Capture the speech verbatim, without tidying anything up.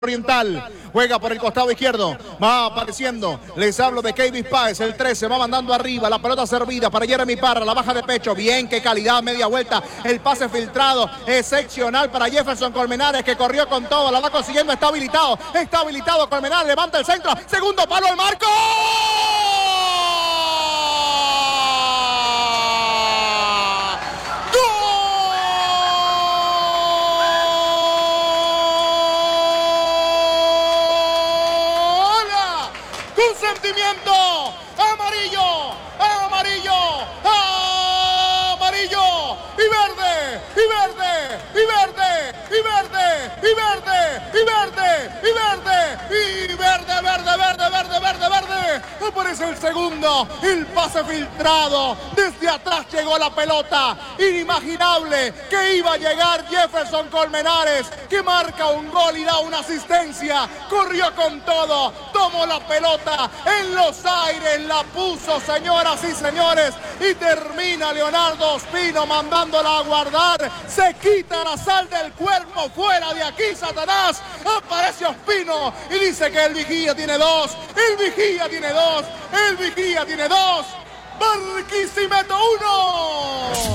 Oriental, juega por el costado izquierdo, va apareciendo, les hablo de Kevin Páez, el trece, va mandando arriba, la pelota servida para Jeremy Parra, la baja de pecho, bien, qué calidad, media vuelta, el pase filtrado, excepcional para Jefferson Colmenares, que corrió con todo, la va consiguiendo, está habilitado, está habilitado Colmenares, levanta el centro, segundo palo al marco. Sentimiento, amarillo, amarillo, amarillo, y verde, y verde, y verde, y verde, y verde, y verde, y verde, y verde, verde, verde, verde, verde, verde, aparece el segundo, el pase filtrado, desde atrás llegó la pelota, inimaginable que iba a llegar Jefferson Colmenares, que marca un gol y da una asistencia, corrió con todo, tomó la pelota en los aires, la puso, señoras y señores, y termina Leonardo Ospino mandándola a guardar, se quita la sal del cuerpo, fuera de aquí Satanás, aparece Ospino y dice que el vigía tiene dos, el vigía tiene dos, el vigía tiene dos, Barquisimeto uno.